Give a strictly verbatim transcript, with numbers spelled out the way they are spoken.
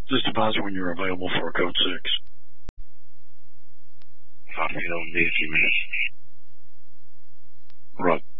Just deposit when you're available for a code six. Copy, it'll be a few minutes. Right.